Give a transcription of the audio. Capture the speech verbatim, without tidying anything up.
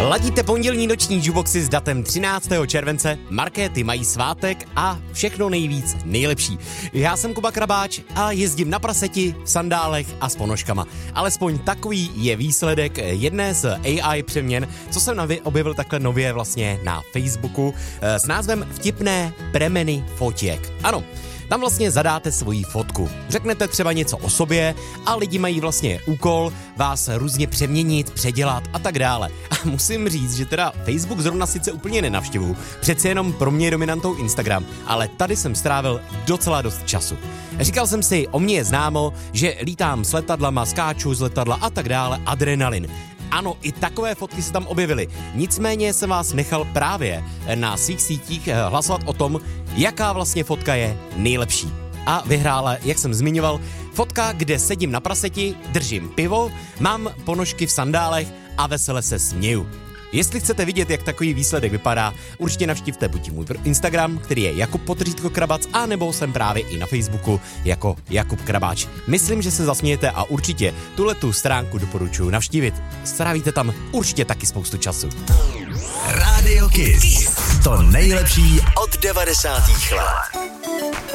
Ladíte pondělní noční jukeboxy s datem třináctého července, markéty mají svátek a všechno nejvíc nejlepší. Já jsem Kuba Krabáč a jezdím na praseti, v sandálech a s ponožkama. Alespoň takový je výsledek jedné z A I přeměn, co jsem objevil takhle nově vlastně na Facebooku s názvem Vtipné premeny fotěk. Ano, tam vlastně zadáte svoji fotku. Řeknete třeba něco o sobě a lidi mají vlastně úkol vás různě přeměnit, předělat a tak dále. A musím říct, že teda Facebook zrovna sice úplně nenavštěvuju, přece jenom pro mě je dominantou Instagram, ale tady jsem strávil docela dost času. Říkal jsem si, o mě je známo, že lítám s letadlama, skáču z letadla a tak dále, adrenalin. Ano, i takové fotky se tam objevily. Nicméně jsem vás nechal právě na svých sítích hlasovat o tom, jaká vlastně fotka je nejlepší. A vyhrála, jak jsem zmiňoval, fotka, kde sedím na praseti, držím pivo, mám ponožky v sandálech a vesele se směju. Jestli chcete vidět, jak takový výsledek vypadá, určitě navštivte buď můj Instagram, který je Jakub Potržítko Krabac, a nebo jsem právě i na Facebooku jako Jakub Krabáč. Myslím, že se zasmějete a určitě tuhletu stránku doporučuji navštívit. Strávíte tam určitě taky spoustu času. Radio Kiss. To nejlepší od devadesátých let.